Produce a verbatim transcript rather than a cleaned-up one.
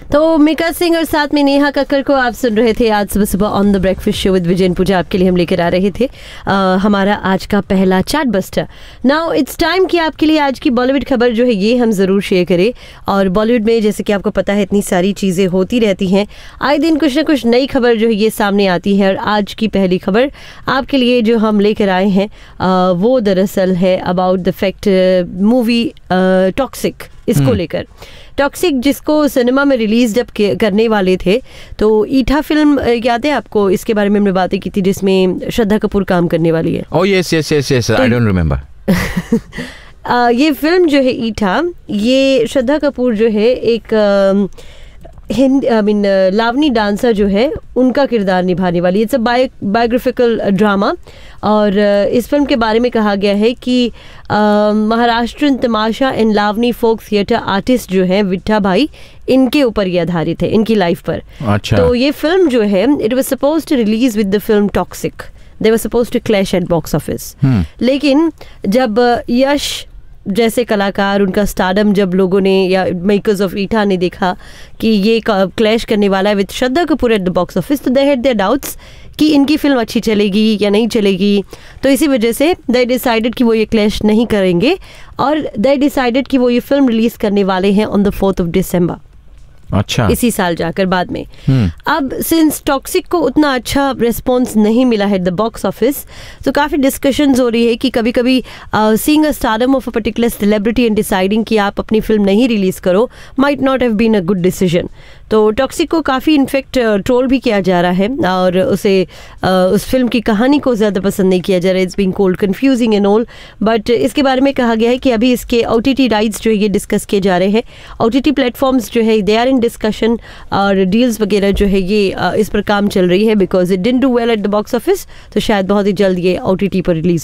तो मिका सिंह और साथ में नेहा कक्कर को आप सुन रहे थे आज सुबह सुबह on the breakfast show with विजय पूजा। आपके लिए हम लेकर आ रहे थे आ, हमारा आज का पहला chat buster. Now it's time कि आपके लिए आज की बॉलीवुड खबर जो है ये हम ज़रूर शेयर करें। और बॉलीवुड में जैसे कि आपको पता है इतनी सारी चीज़ें होती रहती हैं, आए दिन कुछ ना कुछ नई खबर जो है ये सामने आती है। और आज की पहली खबर आपके लिए जो हम लेकर आए हैं आ, वो दरअसल है about the fact movie toxic. इसको लेकर टॉक्सिक जिसको सिनेमा में रिलीज जब करने वाले थे, तो ईटा फिल्म याद है आपको, इसके बारे में हमने बातें की थी जिसमें श्रद्धा कपूर काम करने वाली है। Oh yes yes yes yes, I don't remember. ये फिल्म जो है ईटा, ये श्रद्धा कपूर जो है एक Hindi I mean Lavani dancer जो है उनका किरदार निभाने वाली है। It's a biographical drama. और इस फिल्म के बारे में कहा गया है कि महाराष्ट्र तमाशा and Lavani folk theatre artist जो है विट्ठा भाई, इनके ऊपर ये आधारित है, इनकी लाइफ पर। अच्छा। तो ये फिल्म जो है it was supposed to release with the film toxic. They were supposed to clash eight box office. लेकिन जब यश जैसे कलाकार, उनका स्टारडम जब लोगों ने या मेकर्स ऑफ ईटा ने देखा कि ये क्लैश करने वाला है with Shraddha Kapoor at the box office, तो दे हैड देयर डाउट्स कि इनकी फिल्म अच्छी चलेगी या नहीं चलेगी। तो इसी वजह से दे डिसाइडेड कि वो ये क्लैश नहीं करेंगे और दे डिसाइडेड कि वो ये फिल्म रिलीज करने वाले हैं on the fourth of December. अच्छा। इसी साल जाकर बाद में। अब सिंस टॉक्सिक को उतना अच्छा रिस्पॉन्स नहीं मिला है द बॉक्स ऑफिस, तो काफ़ी डिस्कशंस हो रही है कि कभी कभी seeing a stardom of a particular celebrity and deciding कि आप अपनी फिल्म नहीं रिलीज करो might not have been a good decision. तो टॉक्सिक को काफ़ी इनफेक्ट ट्रोल भी किया जा रहा है और उसे uh, उस फिल्म की कहानी को ज़्यादा पसंद नहीं किया जा रहा है। It's being called confusing and all. But इसके बारे में कहा गया है कि अभी इसके ओ टी टी राइट्स जो है ये डिस्कस किए जा रहे हैं। ओ टी टी प्लेटफॉर्म्स जो है दे आर इन डिस्कशन और डील्स वगैरह जो है ये uh, इस पर काम चल रही है because it didn't do well at the box office. तो शायद बहुत ही जल्द ये ओ टी टी पर रिलीज